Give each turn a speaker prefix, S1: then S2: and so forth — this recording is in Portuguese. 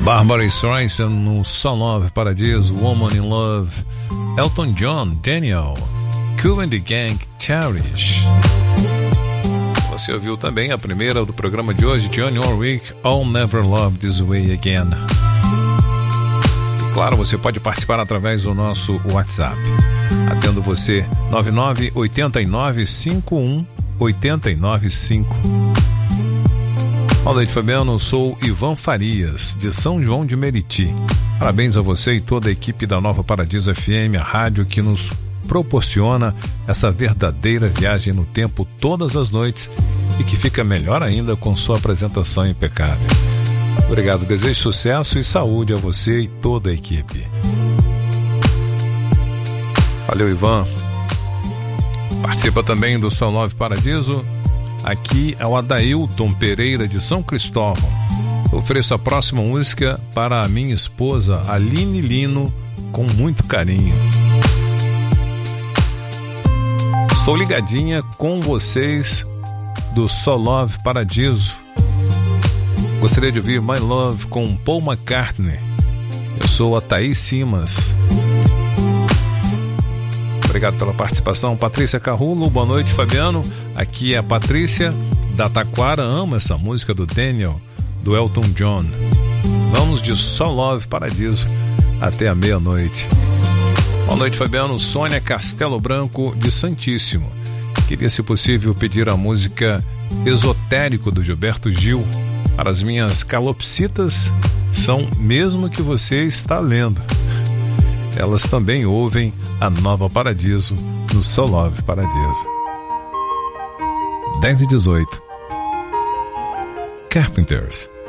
S1: Barbara Streisand no So Love Paradiso, Woman in Love, Elton John, Daniel, Kool and the Gang, Cherish. Você ouviu também a primeira do programa de hoje, Dionne Warwick, I'll Never Love This Way Again. E claro, você pode participar através do nosso WhatsApp. Atendo você, 998951-895. Boa noite, Fabiano. Sou Ivan Farias, de São João de Meriti. Parabéns a você e toda a equipe da Nova Paradiso FM, a rádio que nos proporciona essa verdadeira viagem no tempo todas as noites e que fica melhor ainda com sua apresentação impecável. Obrigado, desejo sucesso e saúde a você e toda a equipe. Valeu, Ivan. Participa também do So Love Paradiso. Aqui é o Adailton Pereira de São Cristóvão. Ofereço a próxima música para a minha esposa Aline Lino com muito carinho. Estou ligadinha com vocês do So Love Paradiso. Gostaria de ouvir My Love com Paul McCartney. Eu sou a Thaís Simas. Obrigado pela participação, Patrícia Carrulo. Boa noite, Fabiano. Aqui é a Patrícia da Taquara. Ama essa música do Daniel, do Elton John. Vamos de So Love Paradiso até a meia-noite. Boa noite, Fabiano. Sônia Castelo Branco de Santíssimo. Queria, se possível, pedir a música Esotérico do Gilberto Gil para as minhas calopsitas. São mesmo que você está lendo. Elas também ouvem a Nova Paradiso no So Love Paradiso. 10:18. Carpenters.